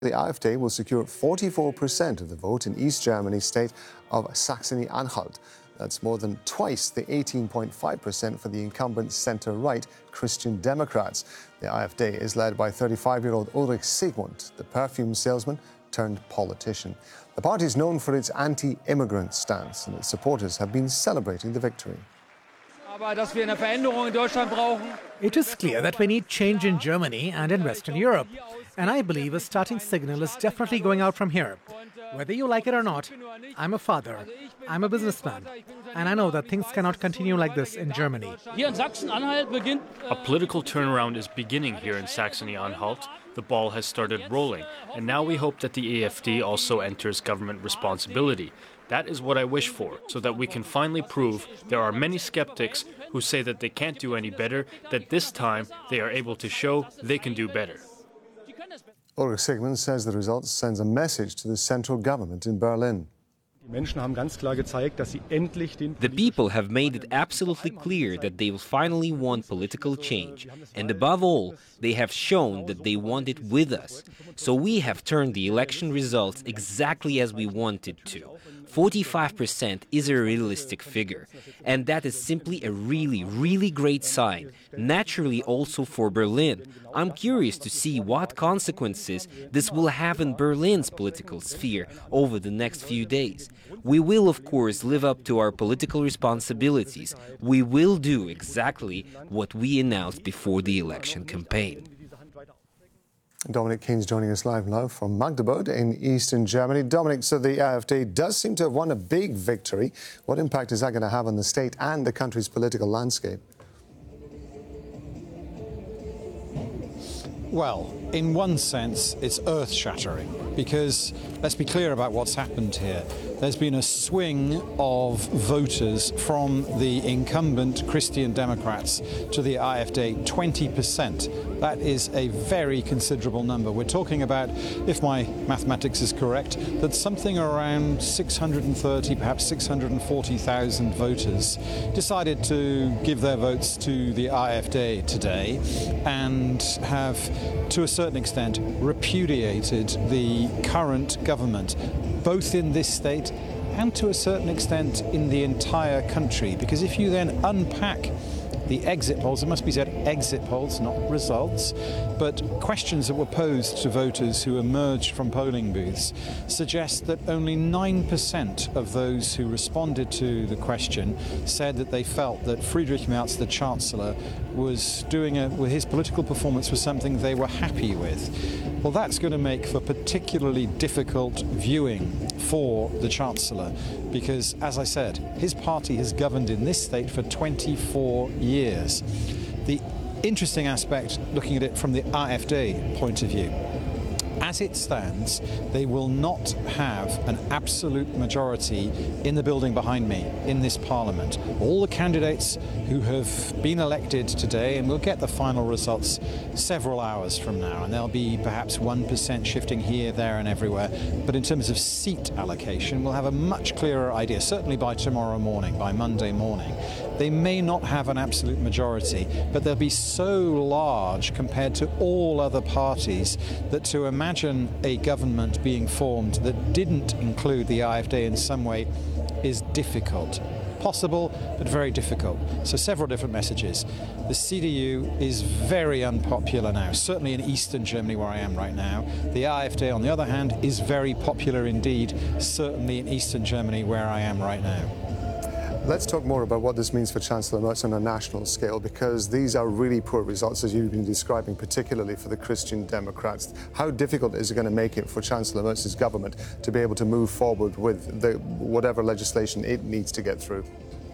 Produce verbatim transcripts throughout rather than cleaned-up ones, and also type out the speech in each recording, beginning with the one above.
The AfD will secure forty-four percent of the vote in East Germany's state of Saxony-Anhalt. That's more than twice the eighteen point five percent for the incumbent centre-right Christian Democrats. The AfD is led by thirty-five-year-old Ulrich Siegmund, the perfume salesman turned politician. The party is known for its anti-immigrant stance, and its supporters have been celebrating the victory. It is clear that we need change in Germany and in Western Europe. And I believe a starting signal is definitely going out from here. Whether you like it or not, I'm a father, I'm a businessman, and I know that things cannot continue like this in Germany. A political turnaround is beginning here in Saxony-Anhalt. The ball has started rolling, and now we hope that the AfD also enters government responsibility. That is what I wish for, so that we can finally prove there are many skeptics who say that they can't do any better, that this time they are able to show they can do better. Ulrich Siegmund says the result sends a message to the central government in Berlin. The people have made it absolutely clear that they will finally want political change. And above all, they have shown that they want it with us. So we have turned the election results exactly as we wanted to. forty-five percent is a realistic figure. And that is simply a really, really great sign. Naturally also for Berlin. I'm curious to see what consequences this will have in Berlin's political sphere over the next few days. We will, of course, live up to our political responsibilities. We will do exactly what we announced before the election campaign. Dominic Keen's joining us live now from Magdeburg in eastern Germany. Dominic, so the AfD does seem to have won a big victory. What impact is that going to have on the state and the country's political landscape? Well, in one sense, it's earth-shattering, because let's be clear about what's happened here. There's been a swing of voters from the incumbent Christian Democrats to the AfD, twenty percent. That is a very considerable number. We're talking about, if my mathematics is correct, that something around six hundred thirty, perhaps six hundred forty thousand voters decided to give their votes to the AfD today and have, to a certain extent, repudiated the current government, both in this state and to a certain extent in the entire country. Because if you then unpack the exit polls, it must be said exit polls, not results, but questions that were posed to voters who emerged from polling booths suggest that only nine percent of those who responded to the question said that they felt that Friedrich Merz, the Chancellor, was doing a, well, his political performance was something they were happy with. Well, that's going to make for particularly difficult viewing for the Chancellor, because, as I said, his party has governed in this state for twenty-four years. The interesting aspect, looking at it from the AfD point of view, as it stands, they will not have an absolute majority in the building behind me, in this parliament. All the candidates who have been elected today, and we'll get the final results several hours from now, and there'll be perhaps one percent shifting here, there and everywhere, but in terms of seat allocation, we'll have a much clearer idea, certainly by tomorrow morning, by Monday morning. They may not have an absolute majority, but they'll be so large compared to all other parties that to imagine a government being formed that didn't include the AfD in some way is difficult. Possible, but very difficult. So several different messages. The C D U is very unpopular now, certainly in eastern Germany where I am right now. The AfD, on the other hand, is very popular indeed, certainly in eastern Germany where I am right now. Let's talk more about what this means for Chancellor Merz on a national scale, because these are really poor results, as you've been describing, particularly for the Christian Democrats. How difficult is it going to make it for Chancellor Merz's government to be able to move forward with the, whatever legislation it needs to get through?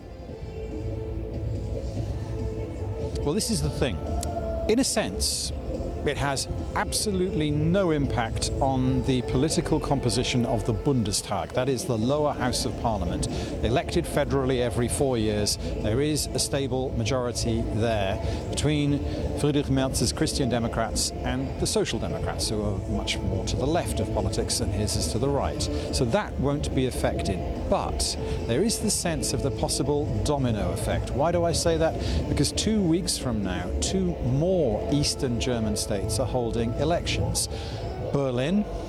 Well, this is the thing. In a sense, it has absolutely no impact on the political composition of the Bundestag, that is the lower house of parliament. Elected federally every four years, there is a stable majority there between Friedrich Merz's Christian Democrats and the Social Democrats, who are much more to the left of politics and his is to the right. So that won't be affected. But there is the sense of the possible domino effect. Why do I say that? Because two weeks from now, two more Eastern German states are holding elections. Berlin.